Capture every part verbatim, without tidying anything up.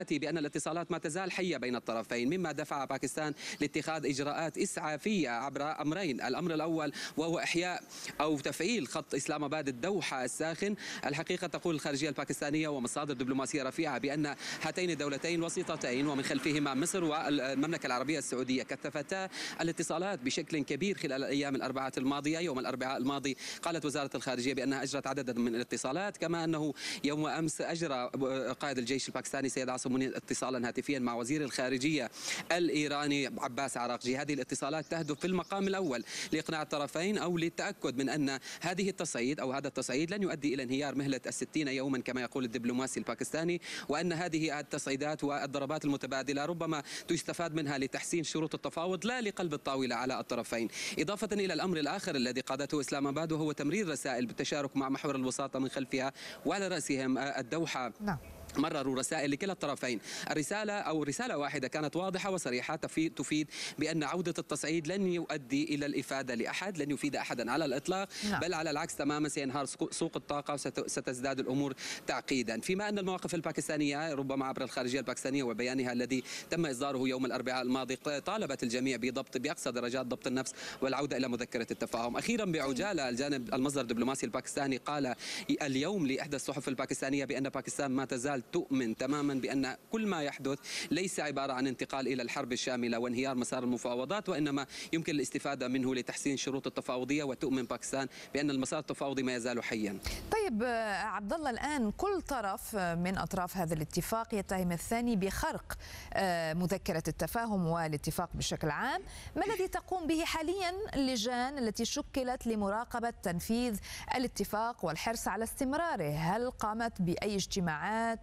بأن الاتصالات ما تزال حية بين الطرفين، مما دفع باكستان لاتخاذ إجراءات إسعافية عبر أمرين. الأمر الأول وهو إحياء أو تفعيل خط إسلام آباد الدوحة الساخن. الحقيقة تقول الخارجية الباكستانية ومصادر دبلوماسية رفيعة بأن هاتين الدولتين وسيطتين ومن خلفهما مصر والمملكة العربية السعودية كثفتا الاتصالات بشكل كبير خلال الأيام الأربعة الماضية. يوم الأربعاء الماضي قالت وزارة الخارجية بأنها أجرت عددا من الاتصالات، كما أنه يوم أمس أجرى قائد الجيش الباكستاني سيد عاصم منير اتصالا هاتفيا مع وزير الخارجية الإيراني عباس عراقجي. هذه الاتصالات تهدف في المقام الأول لإقناع الطرفين أو للتأكد من أن هذه التصعيد أو هذا التصعيد لن يؤدي إلى انهيار مهلة الستين يوما كما يقول الدبلوماسي الباكستاني، وأن هذه التصعيدات والضربات المتبادلة ربما تستفاد منها لتحسين شروط التفاوض لا لقلب الطاولة على الطرفين. إضافة إلى الأمر الآخر الذي قادته إسلام آباد وهو تمرير رسائل بالتشارك مع محور الوساطة من خلفها وعلى رأسهم الدوحة. نعم. مرروا رسائل لكلا الطرفين. الرسالة أو رسالة واحدة كانت واضحة وصريحة تفيد بأن عودة التصعيد لن يؤدي إلى الإفادة لأحد، لن يفيد أحدا على الإطلاق، نعم. بل على العكس تماما سينهار سوق الطاقة وستزداد الأمور تعقيدا. فيما أن المواقف الباكستانية ربما عبر الخارجية الباكستانية وبيانها الذي تم إصداره يوم الأربعاء الماضي طالبت الجميع بضبط بأقصى درجات ضبط النفس والعودة إلى مذكرة التفاهم. أخيرا بعجالة الجانب المصدر الدبلوماسي الباكستاني قال اليوم لإحدى الصحف الباكستانية بأن باكستان ما تزال تؤمن تماما بأن كل ما يحدث ليس عبارة عن انتقال إلى الحرب الشاملة وانهيار مسار المفاوضات، وإنما يمكن الاستفادة منه لتحسين شروط التفاوضية، وتؤمن باكستان بأن المسار التفاوضي ما يزال حيا. طيب عبد الله، الآن كل طرف من أطراف هذا الاتفاق يتهم الثاني بخرق مذكرة التفاهم والاتفاق بشكل عام. ما الذي تقوم به حاليا اللجان التي شكلت لمراقبة تنفيذ الاتفاق والحرص على استمراره؟ هل قامت بأي اجتماعات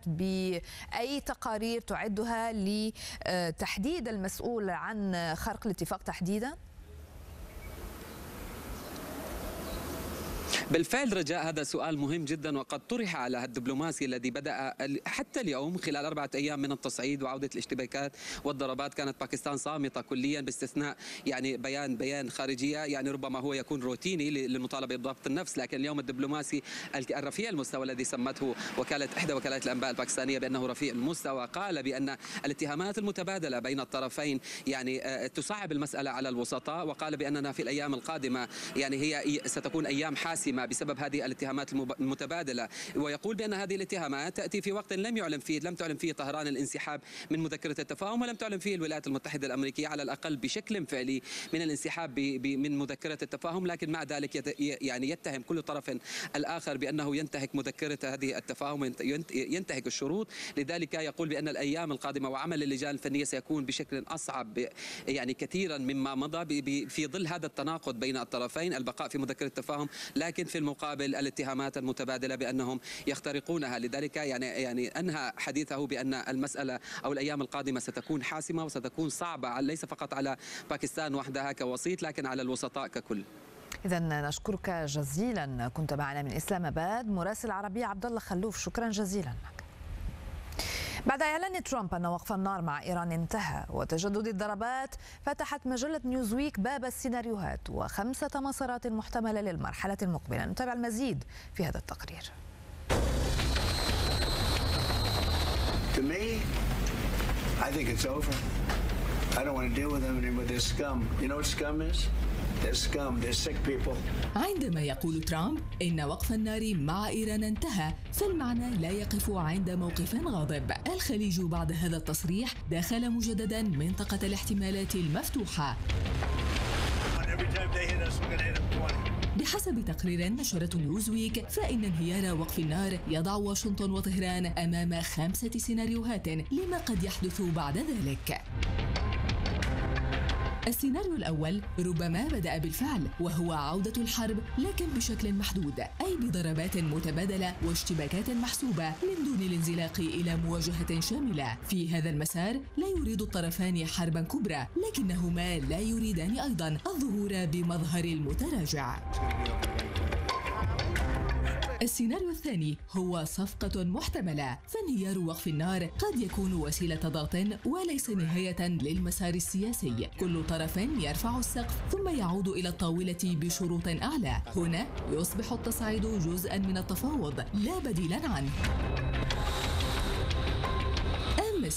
بأي تقارير تعدها لتحديد المسؤول عن خرق الاتفاق تحديدا؟ بالفعل رجاء هذا سؤال مهم جدا، وقد طرح على الدبلوماسي الذي بدأ حتى اليوم خلال أربعة أيام من التصعيد وعودة الاشتباكات والضربات. كانت باكستان صامتة كليا باستثناء يعني بيان بيان خارجية يعني ربما هو يكون روتيني للمطالبة بضبط النفس، لكن اليوم الدبلوماسي الرفيع المستوى الذي سمته وكالة إحدى وكالات الأنباء الباكستانية بأنه رفيع المستوى قال بأن الاتهامات المتبادلة بين الطرفين يعني تصعب المسألة على الوسطاء، وقال بأننا في الأيام القادمة يعني هي ستكون أيام حاسمة بسبب هذه الاتهامات المتبادلة. ويقول بأن هذه الاتهامات تأتي في وقت لم يعلن فيه لم تعلن فيه طهران الانسحاب من مذكرة التفاهم، ولم تعلن فيه الولايات المتحدة الأمريكية على الأقل بشكل فعلي من الانسحاب من مذكرة التفاهم، لكن مع ذلك يعني يتهم كل طرف الآخر بأنه ينتهك مذكرة هذه التفاهم، ينتهك الشروط. لذلك يقول بأن الأيام القادمة وعمل اللجان الفنية سيكون بشكل أصعب يعني كثيرا مما مضى في ظل هذا التناقض بين الطرفين، البقاء في مذكرة التفاهم لكن في المقابل الاتهامات المتبادلة بأنهم يخترقونها. لذلك يعني يعني أنهى حديثه بأن المسألة أو الأيام القادمة ستكون حاسمة وستكون صعبة ليس فقط على باكستان وحدها كوسيط لكن على الوسطاء ككل. إذا نشكرك جزيلا، كنت معنا من إسلام آباد مراسل عربية عبد الله خلوف، شكرا جزيلا لك. بعد إعلان ترامب أن وقف النار مع إيران انتهى وتجدد الضربات، فتحت مجلة نيوزويك باب السيناريوهات وخمسة مسارات محتملة للمرحلة المقبلة. نتابع المزيد في هذا التقرير. To me, I think it's over. I don't want to deal with them anymore. They're scum. You know what scum is? They're scum. They're sick people. عندما يقول ترامب إن وقف النار مع إيران انتهى، فالمعنى لا يقف عند موقف غاضب. الخليج بعد هذا التصريح دخل مجددا منطقة الاحتمالات المفتوحة. بحسب تقرير نشرته نيوزويك، فإن انهيار وقف النار يضع واشنطن وطهران أمام خمسة سيناريوهات لما قد يحدث بعد ذلك. السيناريو الأول ربما بدأ بالفعل، وهو عودة الحرب لكن بشكل محدود، أي بضربات متبادلة واشتباكات محسوبة من دون الانزلاق إلى مواجهة شاملة. في هذا المسار لا يريد الطرفان حربا كبرى، لكنهما لا يريدان أيضا الظهور بمظهر المتراجع. السيناريو الثاني هو صفقة محتملة، فانهيار وقف النار قد يكون وسيلة ضغط وليس نهاية للمسار السياسي. كل طرف يرفع السقف ثم يعود إلى الطاولة بشروط أعلى. هنا يصبح التصعيد جزءا من التفاوض لا بديلا عنه.